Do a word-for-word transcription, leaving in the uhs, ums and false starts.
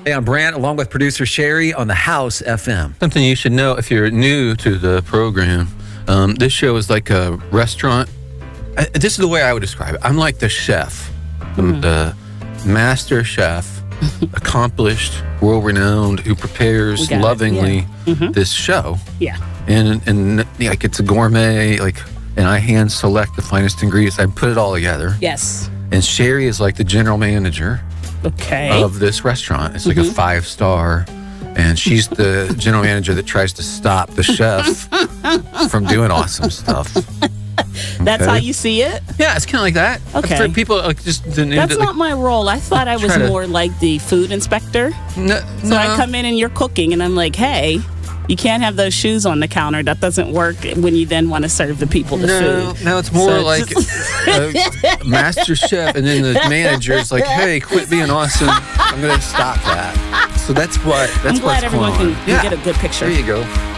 Hey, I'm Brant, along with producer Sherry on the House F M. Something you should know if you're new to the program. Um, this show is like a restaurant. I, this is the way I would describe it. I'm like the chef, mm-hmm. the, the master chef, accomplished, world-renowned, who prepares lovingly yeah. mm-hmm. this show. Yeah. And, and like it's a gourmet, like, and I hand select the finest ingredients. I put it all together. Yes. And Sherry is like the general manager okay. of this restaurant. It's like mm-hmm. a five-star. And she's the general manager that tries to stop the chef from doing awesome stuff. That's okay. how you see it? Yeah, it's kind of like that. Okay. For people like just the new, That's like, not my role. I thought I was to, more like the food inspector. No, so no. I come in and you're cooking, and I'm like, hey, you can't have those shoes on the counter. That doesn't work when you then want to serve the people the no, food. No, it's more so like a master chef, and then the manager's like, hey, quit being awesome. I'm going to stop that. So that's what. That's I'm glad what's everyone going can, on. can Yeah. get a good picture. There you go.